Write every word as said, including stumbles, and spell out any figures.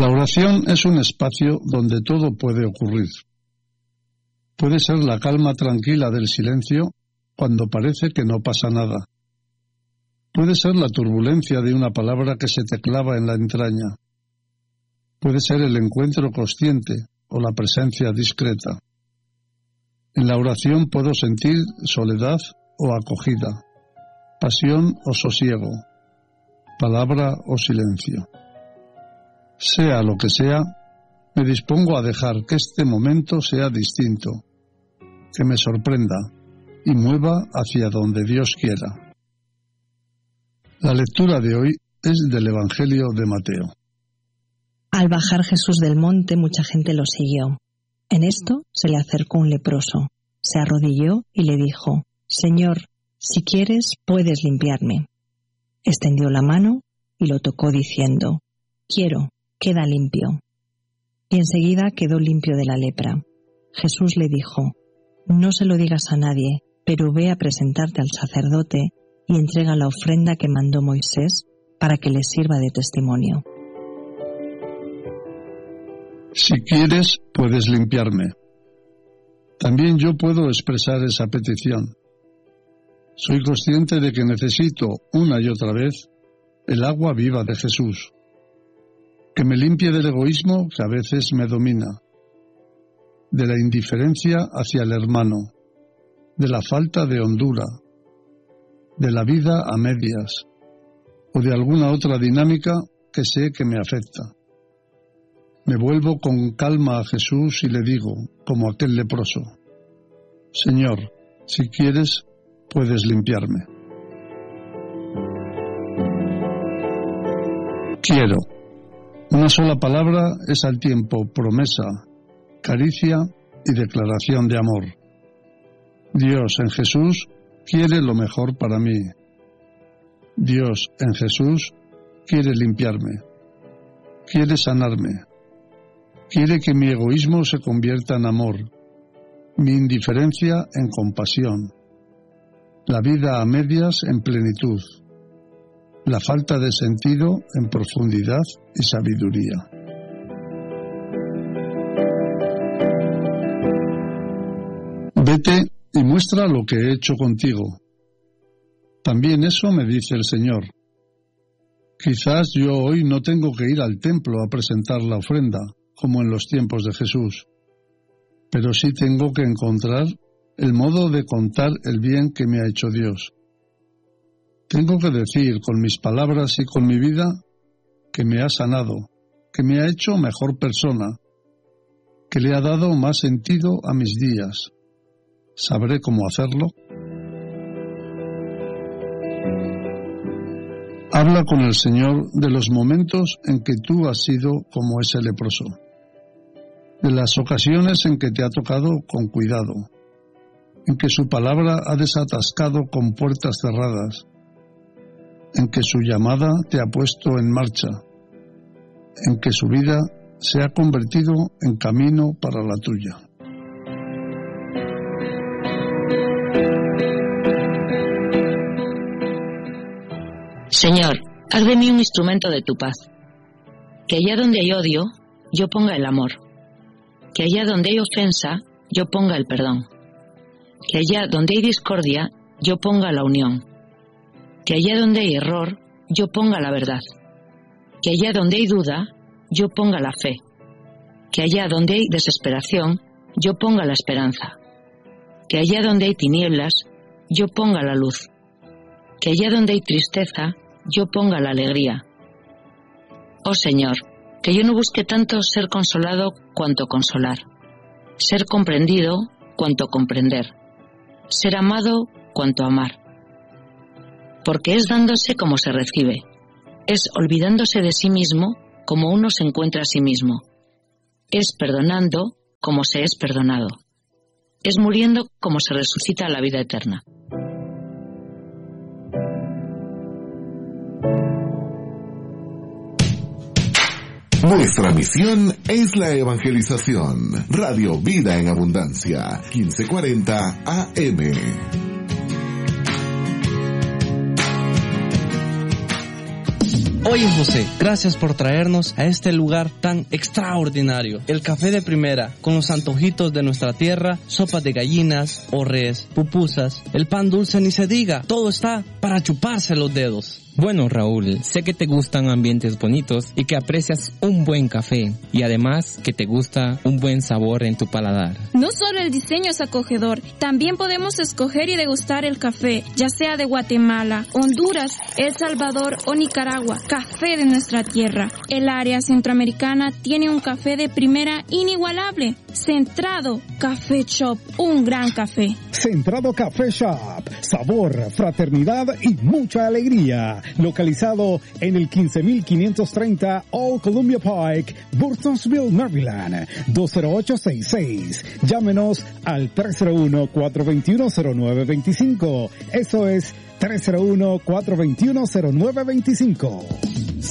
La oración es un espacio donde todo puede ocurrir. Puede ser la calma tranquila del silencio cuando parece que no pasa nada. Puede ser la turbulencia de una palabra que se te clava en la entraña. Puede ser el encuentro consciente o la presencia discreta. En la oración puedo sentir soledad o acogida, pasión o sosiego, palabra o silencio. Sea lo que sea, me dispongo a dejar que este momento sea distinto, que me sorprenda y mueva hacia donde Dios quiera. La lectura de hoy es del Evangelio de Mateo. Al bajar Jesús del monte, mucha gente lo siguió. En esto se le acercó un leproso, se arrodilló y le dijo: «Señor, si quieres, puedes limpiarme». Extendió la mano y lo tocó diciendo: «Quiero, queda limpio». Y enseguida quedó limpio de la lepra. Jesús le dijo: «No se lo digas a nadie, pero ve a presentarte al sacerdote y entrega la ofrenda que mandó Moisés para que le sirva de testimonio». Si quieres, puedes limpiarme. También yo puedo expresar esa petición. Soy consciente de que necesito, una y otra vez, el agua viva de Jesús, que me limpie del egoísmo que a veces me domina, de la indiferencia hacia el hermano, de la falta de hondura, de la vida a medias, o de alguna otra dinámica que sé que me afecta. Me vuelvo con calma a Jesús y le digo, como aquel leproso: «Señor, si quieres, puedes limpiarme». Quiero. Una sola palabra es al tiempo promesa, caricia y declaración de amor. Dios en Jesús quiere lo mejor para mí. Dios en Jesús quiere limpiarme, quiere sanarme, quiere que mi egoísmo se convierta en amor, mi indiferencia en compasión, la vida a medias en plenitud, la falta de sentido en profundidad y sabiduría. Vete y muestra lo que he hecho contigo. También eso me dice el Señor. Quizás yo hoy no tengo que ir al templo a presentar la ofrenda, como en los tiempos de Jesús, pero sí tengo que encontrar el modo de contar el bien que me ha hecho Dios. Tengo que decir con mis palabras y con mi vida que me ha sanado, que me ha hecho mejor persona, que le ha dado más sentido a mis días. ¿Sabré cómo hacerlo? Habla con el Señor de los momentos en que tú has sido como ese leproso, de las ocasiones en que te ha tocado con cuidado, en que su palabra ha desatascado con puertas cerradas, en que su llamada te ha puesto en marcha, en que su vida se ha convertido en camino para la tuya. Señor, haz de mí un instrumento de tu paz. Que allá donde hay odio, yo ponga el amor. Que allá donde hay ofensa, yo ponga el perdón. Que allá donde hay discordia, yo ponga la unión. Que allá donde hay error, yo ponga la verdad. Que allá donde hay duda, yo ponga la fe. Que allá donde hay desesperación, yo ponga la esperanza. Que allá donde hay tinieblas, yo ponga la luz. Que allá donde hay tristeza, yo ponga la alegría. Oh Señor, que yo no busque tanto ser consolado cuanto consolar, ser comprendido cuanto comprender, ser amado cuanto amar. Porque es dándose como se recibe, es olvidándose de sí mismo como uno se encuentra a sí mismo, es perdonando como se es perdonado, es muriendo como se resucita a la vida eterna. Nuestra misión es la evangelización. Radio Vida en Abundancia, quince cuarenta A M. Oye, José, gracias por traernos a este lugar tan extraordinario. El café de primera, con los antojitos de nuestra tierra, sopa de gallinas, orres, pupusas, el pan dulce ni se diga. Todo está para chuparse los dedos. Bueno, Raúl, sé que te gustan ambientes bonitos y que aprecias un buen café y además que te gusta un buen sabor en tu paladar. No solo el diseño es acogedor, también podemos escoger y degustar el café, ya sea de Guatemala, Honduras, El Salvador o Nicaragua, café de nuestra tierra. El área centroamericana tiene un café de primera inigualable. Centrado Café Shop, un gran café. Centrado Café Shop, sabor, fraternidad y mucha alegría. Localizado en el quince mil quinientos treinta Old Columbia Pike, Burtonsville, Maryland, dos cero ocho seis seis. Llámenos al tres cero uno, cuatro dos uno, cero nueve dos cinco. Eso es tres cero uno, cuatro dos uno, cero nueve dos cinco.